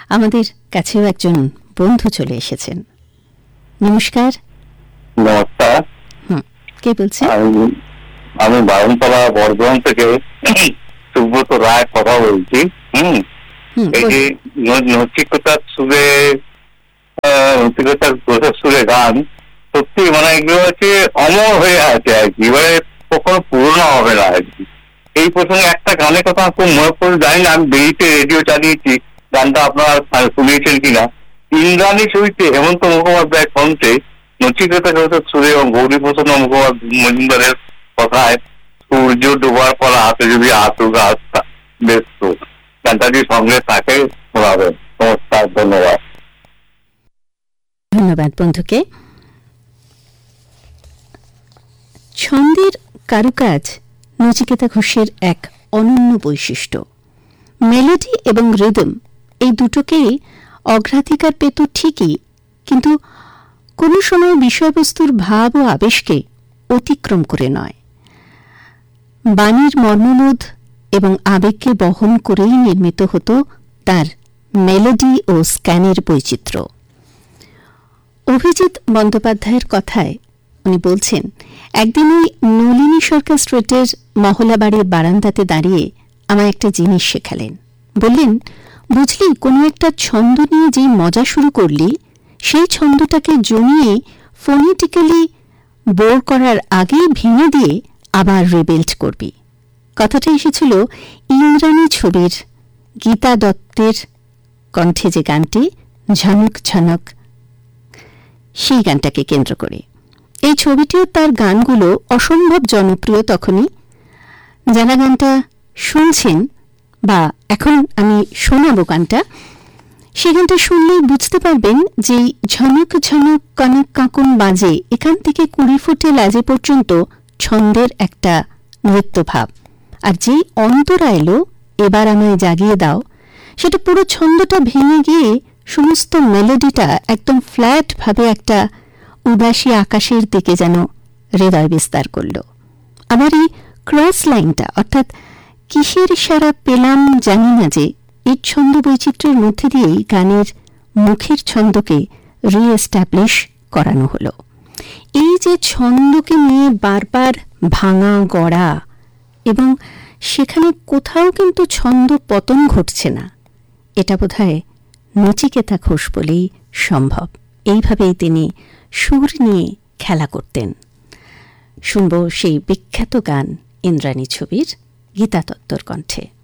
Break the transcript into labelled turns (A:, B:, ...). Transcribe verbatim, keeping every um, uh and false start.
A: আমাদের কাছেও একজন বন্ধু চলে এসেছেন। নমস্কার।
B: নমস্কার।
A: হুম, কে বলছেন?
B: আমি বারণতলা বর্ধমান থেকে সুব্রত রায় কথা বলছি। হুম এই যে নচিকতার সুরে নচিকতার প্রসার সুরে গান সত্যি মানে এগুলো হচ্ছে অমর হয়ে আছে আর কি, এবারে কখনো পুরোনো হবে না আর কি। এই প্রসঙ্গে একটা গানের কথা খুব মনে পড়ে, জানি না আমি বেরিতে রেডিও চালিয়েছি, গানটা আপনারা শুনিয়েছেন কিনা। ইন্দ্রাণী ছবিতে হেমন্ত মুখোপাধ্যায় কণ্ঠে নচিকেতা ঘোষের সুরে এবং গৌরী প্রসন্ন মুখোপাধ্যায় মজুমদারের কথায় সূর্য ডোবার পর হাতে যদি আতু গাছ ব্যস্ত, গানটা যদি সঙ্গে থাকে শোনাবেন। নমস্কার, ধন্যবাদ।
A: ধন্যবাদ বন্ধুকে। ছন্দের কারুকাজ নচিকেতা ঘোষের এক অনন্য বৈশিষ্ট্য। মেলোডি এবং রিদম এই দুটোকেই অগ্রাধিকার পেত ঠিকই, কিন্তু কোনো সময় বিষয়বস্তুর ভাব ও আবেশকে অতিক্রম করে নয়, বাণীর মর্মবোধ এবং আবেগকে বহন করেই নির্মিত হতো তার মেলোডি ও স্ক্যানের বৈচিত্র্য। অভিজিৎ বন্দ্যোপাধ্যায়ের কথায় উনি বলছেন, একদিন ওই নলিনী সরকার স্ট্রিটের মহলা বাড়ির বারান্দাতে দাঁড়িয়ে আমায় একটা জিনিস শেখালেন। বললেন, বুঝলি, কোনো একটা ছন্দ নিয়ে যেই মজা শুরু করলি, সেই ছন্দটাকে জমিয়ে ফোনেটিক্যালি বোর করার আগেই ভেঙে দিয়ে আবার রিবিল্ড করবি। কথাটা এসেছিল ইন্দ্রাণী ছবির গীতা দত্তের কণ্ঠে যে গানটি ঝনক ঝনক, সেই গানটাকে কেন্দ্র করে। এই ছবিটিও তার গানগুলো অসম্ভব জনপ্রিয় তখনই। যারা গানটা শুনছেন বা এখন আমি শোনাবো গানটা, সেই গানটা শুনলেই বুঝতে পারবেন যে ঝনক ঝনক কনক কাকুন বাজে এখান থেকে কুড়ি ফুটে লাজে পর্যন্ত ছন্দের একটা নৃত্যভাব। আর যেই অন্তরা এলো এবার আমায় জাগিয়ে দাও, সেটা পুরো ছন্দটা ভেঙে গিয়ে সমস্ত মেলোডিটা একদম ফ্ল্যাট ভাবে একটা উদাসী আকাশের দিকে যেন হৃদয় বিস্তার করল। আবার এই ক্রস লাইনটা, অর্থাৎ কিসের ইশারা পেলাম জানি না, যে এই ছন্দ বৈচিত্র্যের মধ্যে দিয়েই গানের মুখের ছন্দকে রিএস্টাবলিশ করানো হলো। এই যে ছন্দকে নিয়ে বারবার ভাঙা গড়া এবং সেখানে কোথাও কিন্তু ছন্দ পতন ঘটছে না, এটা বোধহয় নচিকেতা ঘোষ বলেই সম্ভব। এইভাবেই তিনি সুর নিয়ে খেলা করতেন। শুনব সেই বিখ্যাত গান ইন্দ্রাণী ছবির গীতা দত্তর কণ্ঠে।